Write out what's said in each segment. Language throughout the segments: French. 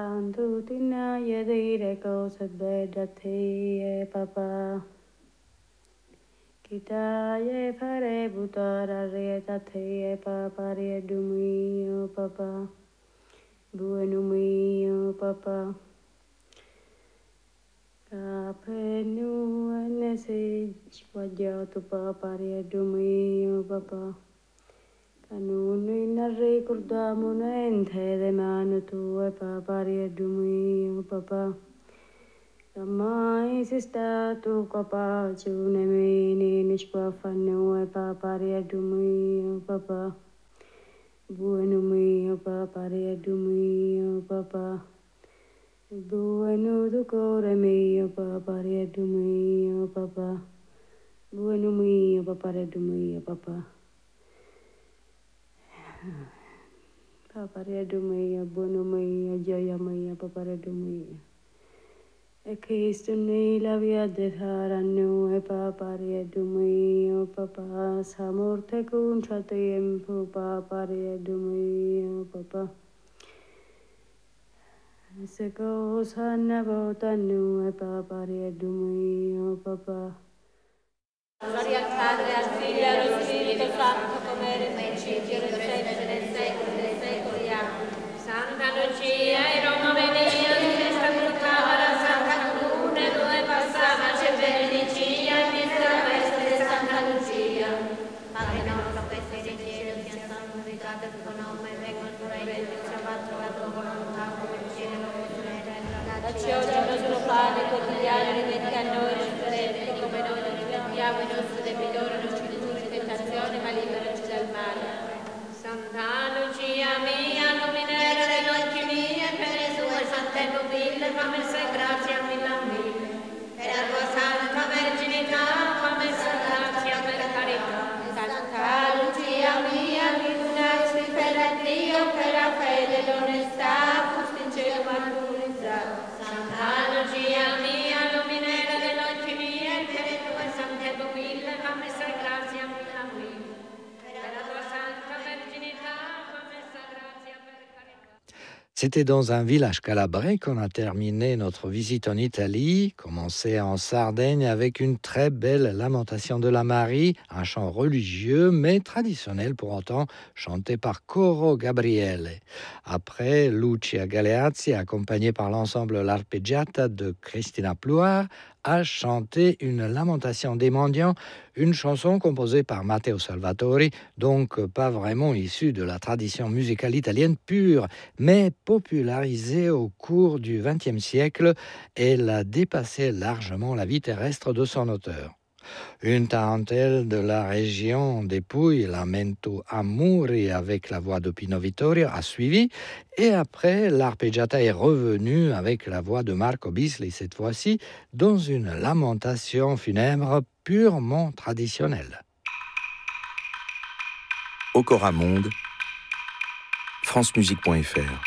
Antutina yedire cose bedate papa. Kita ye fare butara retate papa re dumio papa. Buenumio papa. Kapenu anese wajatu papa re dumio papa. Kanuni narre kurdamu nente de manu tue papa re dumio papa. Mai sista tu papa chune mini nishpa fanu papa re dumio papa. Bueno mio papa re dumio papa. Bueno tu core mio papa re dumio papa. Bueno mio papa re dumio papa. Papa re dumio bueno mio joya mio papa re dumio. E Cristo nei la via de haranu e papa re dumio papa. Sa morte contra tempo papa re dumio papa. Se cosa ne votano e papa re dumio papa. Gloria al Padre, al Figlio e allo Spirito Santo, come era in principio, ora e sempre, nei secoli dei secoli. Amen. Santa Lucia e Roma venia, di questa portava la Santa Comune, dove passava c'è benedicia, e vista questa di Santa Lucia. Padre nostro che sei in cielo, sia santificato il tuo nome, venga il tuo regno, sia fatta la tua volontà, come in cielo così in terra. Dacci oggi il nostro pane quotidiano, rimetti a noi i nostri debiti, come noi li rimettiamo i nostri debitori, non ci indurre in tentazione, ma liberaci dal male. Santa Lucia mia, luminera degli occhi miei, per le sue sante pupille, fammi se grazia mille a mille. Per la tua santa verginità, fammi se grazia per carità. Santa Lucia mia, illuminasti per Dio, per la fede e l'onestà, fusti in cielo martirizzato. Santa Lucia mia, luminera degli occhi miei, per le tue sante pupille, fammi se grazia mille a mille. Per la tua santa verginità, fammi se grazia per carità. C'était dans un village calabrais qu'on a terminé notre visite en Italie, commencé en Sardaigne avec une très belle lamentation de la Marie, un chant religieux mais traditionnel pour autant, chanté par Coro Gabriele. Après, Lucia Galeazzi, accompagnée par l'ensemble L'Arpeggiata de Cristina Pluar, a chanté une lamentation des mendiants, une chanson composée par Matteo Salvatori, donc pas vraiment issue de la tradition musicale italienne pure, mais popularisée au cours du XXe siècle. Elle a dépassé largement la vie terrestre de son auteur. Une tarentelle de la région des Pouilles, Lamento Amuri, avec la voix de Pino Vittorio, a suivi. Et après, l'arpeggiata est revenue avec la voix de Marco Bisli, cette fois-ci, dans une lamentation funèbre purement traditionnelle. Au Coramonde, francemusique.fr.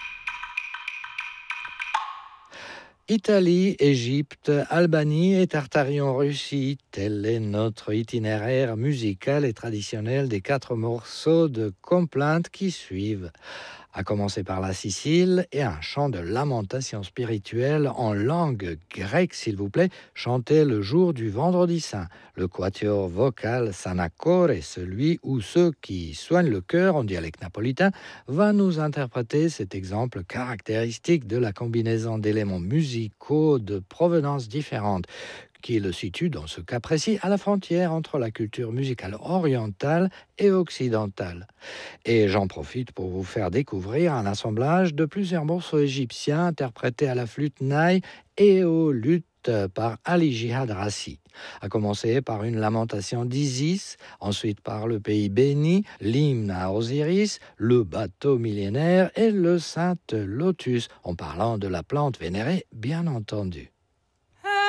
Italie, Égypte, Albanie et Tartarie en Russie, tel est notre itinéraire musical et traditionnel des 4 morceaux de complainte qui suivent. À commencer par la Sicile et un chant de lamentation spirituelle en langue grecque, s'il vous plaît, chanté le jour du Vendredi Saint. Le quatuor vocal Sanacore, celui ou ceux qui soignent le cœur en dialecte napolitain, va nous interpréter cet exemple caractéristique de la combinaison d'éléments musicaux de provenance différente, qui le situe dans ce cas précis à la frontière entre la culture musicale orientale et occidentale. Et j'en profite pour vous faire découvrir un assemblage de plusieurs morceaux égyptiens interprétés à la flûte naï et au luth par Ali Jihad Rassi. À commencer par une lamentation d'Isis, ensuite par le pays béni, l'hymne à Osiris, le bateau millénaire et le sainte lotus, en parlant de la plante vénérée, bien entendu.